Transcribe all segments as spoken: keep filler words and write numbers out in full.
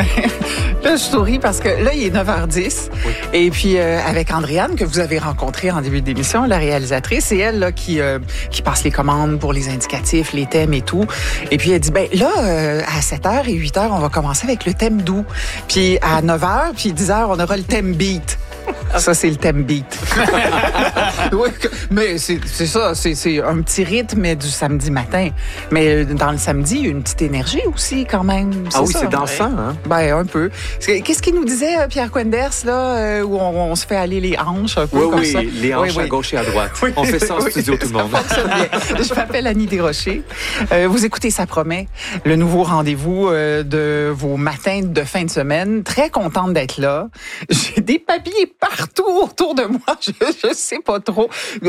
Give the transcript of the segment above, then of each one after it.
Là, je souris parce que là, il est neuf heures dix. Oui. Et puis, euh, avec Andréane, que vous avez rencontrée en début d'émission, la réalisatrice, c'est elle là, qui, euh, qui passe les commandes pour les indicatifs, les thèmes et tout. Et puis, elle dit, ben là, euh, à sept heures et huit heures, on va commencer avec le thème doux. Puis, à neuf heures, puis dix heures, on aura le thème beat. Ça, c'est le thème beat. Oui, mais c'est, c'est ça, c'est, c'est un petit rythme du samedi matin. Mais dans le samedi, il y a une petite énergie aussi, quand même. Ah c'est oui, ça. c'est dansant, hein? Ben, un peu. Qu'est-ce qu'il nous disait, Pierre Quenders, là, où on, on se fait aller les hanches un peu Oui, comme oui, ça? les hanches oui, oui. à gauche et à droite. Oui, on fait ça en oui, studio, tout le monde. Je m'appelle Annie Desrochers. Euh, vous écoutez Ça promet, le nouveau rendez-vous euh, de vos matins de fin de semaine. Très contente d'être là. J'ai des papiers partout autour de moi. Je, je sais pas trop.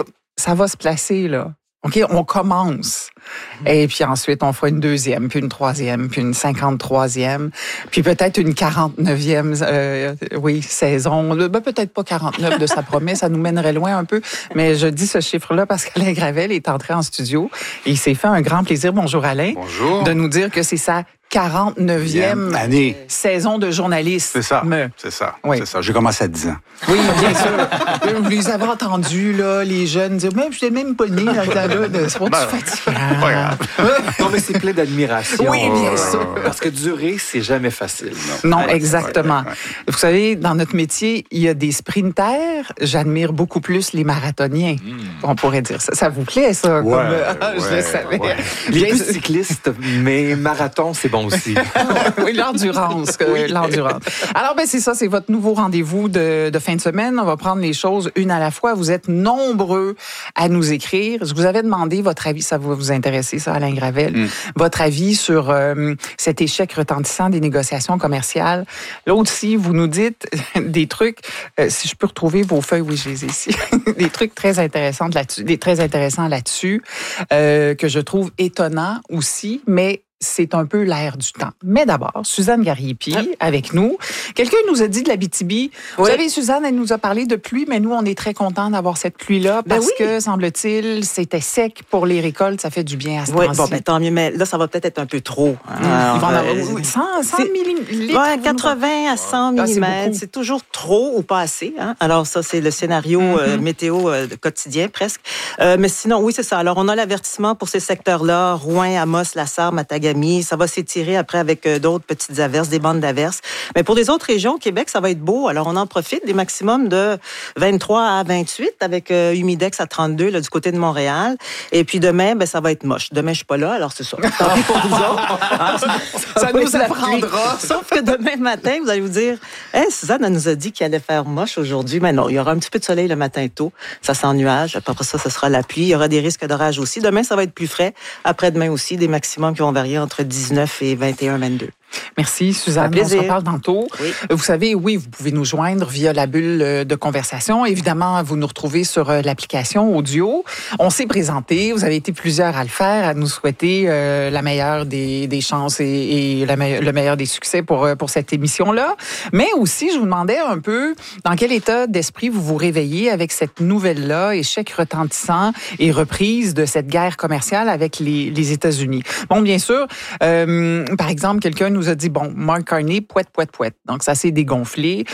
Ça va se placer, là. OK, on commence. Et puis ensuite, on fera une deuxième, puis une troisième, puis une cinquante-troisième, puis peut-être une quarante-neuvième euh, oui, saison. Ben, peut-être pas quarante-neuf de Ça promet, ça nous mènerait loin un peu. Mais je dis ce chiffre-là parce qu'Alain Gravel est entré en studio et il s'est fait un grand plaisir, bonjour Alain, Bonjour. de nous dire que c'est sa quarante-neuvième année. saison de journaliste. C'est ça. Me. C'est ça. Oui. C'est ça. J'ai commencé à dix ans. Oui, bien sûr. Vous les avez entendus, là, les jeunes dire, mais je n'étais même pas né dans le temps-là. C'est pas Ben, du fatigant. pas grave. Non, mais c'est plein d'admiration. Oui, bien Euh, sûr. Parce que durer, c'est jamais facile. Non, Ouais, exactement. ouais, ouais, ouais. Vous savez, dans notre métier, il y a des sprinters. J'admire beaucoup plus les marathoniens. On pourrait dire ça. Ça vous plaît, ça? Ouais, comme, ah, je ouais, le savais. ouais. Les Bien plus sûr. cyclistes, mais marathon, c'est bon aussi. Oui, l'endurance. que- l'endurance. Alors, ben c'est ça, c'est votre nouveau rendez-vous de, de fin de semaine. On va prendre les choses une à la fois. Vous êtes nombreux à nous écrire. Je vous avais demandé votre avis, ça va vous intéresser, ça, Alain Gravel, Mm. votre avis sur euh, cet échec retentissant des négociations commerciales. Là aussi, vous nous dites des trucs, euh, si je peux retrouver vos feuilles, oui, je les ai ici, des trucs très intéressants là-dessus, des très intéressants là-dessus, euh, que je trouve étonnants aussi, mais c'est un peu l'air du temps. Mais d'abord, Suzanne Gariepi, avec nous. Quelqu'un nous a dit de l'Abitibi. Vous Oui. savez, Suzanne, elle nous a parlé de pluie, mais nous, on est très contents d'avoir cette pluie-là Ben parce oui. que, semble-t-il, c'était sec pour les récoltes. Ça fait du bien à ce Oui, temps-ci. bon, ben, tant mieux, mais là, ça va peut-être être un peu trop. hein. Mmh. Alors, Ils vont en avoir euh, oui, cent, cent c'est- millilitres. Ouais, quatre-vingts à cent Ah, c'est millimètres, beaucoup. c'est toujours trop ou pas assez. Hein? Alors ça, c'est le scénario euh, météo euh, de quotidien presque. Euh, mais sinon, oui, c'est ça. Alors on a l'avertissement pour ces secteurs-là, Rouyn, Amos, Lassar, Matagami. Ça va s'étirer après avec euh, d'autres petites averses, des bandes d'averses. Mais pour les autres régions, Québec, ça va être beau. Alors on en profite des maximums de vingt-trois à vingt-huit avec euh, humidex à trente-deux là, du côté de Montréal. Et puis demain, ben ça va être moche. Demain, je suis pas là, alors c'est ça. Tant pis pour vous autres. Hein? Ça va nous être la apprendra. pluie. Sauf que demain matin, vous allez vous dire, hey, Suzanne, elle nous a dit qu'il allait faire moche aujourd'hui. Mais non, il y aura un petit peu de soleil le matin tôt. Ça sent nuage. Après ça, ce sera la pluie. Il y aura des risques d'orage aussi. Demain, ça va être plus frais. Après-demain aussi, des maximums qui vont varier entre dix-neuf et vingt et un, vingt-deux. Merci, Suzanne. Un plaisir. On se reparle tantôt. Oui. Vous savez, oui, vous pouvez nous joindre via la bulle de conversation. Évidemment, vous nous retrouvez sur euh, l'application audio. On s'est présenté. Vous avez été plusieurs à le faire, à nous souhaiter euh, la meilleure des, des chances et, et la me- le meilleur des succès pour, euh, pour cette émission-là. Mais aussi, je vous demandais un peu dans quel état d'esprit vous vous réveillez avec cette nouvelle-là, échec retentissant et reprise de cette guerre commerciale avec les, les États-Unis. Bon, bien sûr, euh, par exemple, quelqu'un nous a dit, bon, Mark Carney, pouette, pouette, pouette. Donc, ça s'est dégonflé.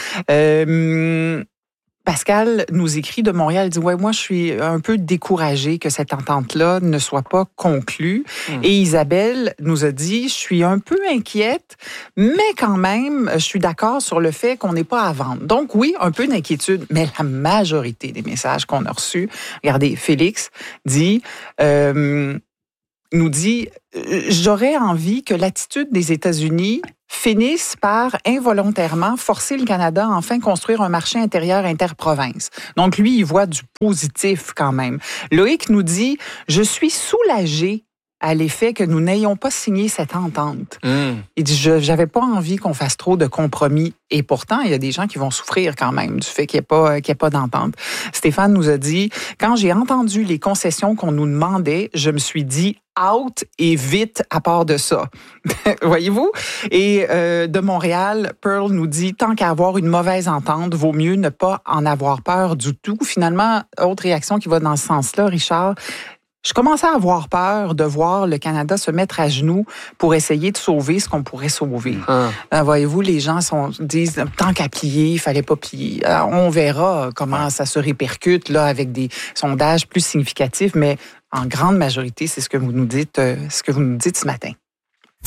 Euh, Pascal nous écrit de Montréal, il dit, ouais, moi, je suis un peu découragée que cette entente-là ne soit pas conclue. Mm. Et Isabelle nous a dit, je suis un peu inquiète, mais quand même, je suis d'accord sur le fait qu'on n'est pas à vendre. Donc, oui, un peu d'inquiétude, mais la majorité des messages qu'on a reçus, regardez, Félix dit, euh, nous dit, euh, j'aurais envie que l'attitude des États-Unis finisse par involontairement forcer le Canada à enfin construire un marché intérieur interprovince. Donc, lui, il voit du positif quand même. Loïc nous dit, je suis soulagé à l'effet que nous n'ayons pas signé cette entente. Mm. Il dit, je j'avais pas envie qu'on fasse trop de compromis. Et pourtant, il y a des gens qui vont souffrir quand même du fait qu'il n'y ait pas, qu'il y ait pas d'entente. Stéphane nous a dit, quand j'ai entendu les concessions qu'on nous demandait, je me suis dit, out et vite à part de ça. Voyez-vous? Et euh, de Montréal, Pearl nous dit, tant qu'à avoir une mauvaise entente, vaut mieux ne pas en avoir peur du tout. Finalement, autre réaction qui va dans ce sens-là, Richard, Je commençais à avoir peur de voir le Canada se mettre à genoux pour essayer de sauver ce qu'on pourrait sauver. Ah. Euh, voyez-vous, les gens sont, disent, tant qu'à plier, il fallait pas plier. Alors, on verra comment ouais. ça se répercute là, avec des sondages plus significatifs, mais en grande majorité, c'est ce que vous nous dites, euh, ce que vous nous dites ce matin.